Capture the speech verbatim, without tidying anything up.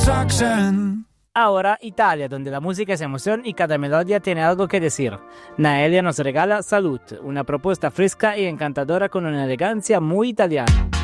Sachsen. Ahora Italia, donde la música es emoción y cada melodía tiene algo que decir. Naelia nos regala Salud, una propuesta fresca y encantadora con una elegancia muy italiana.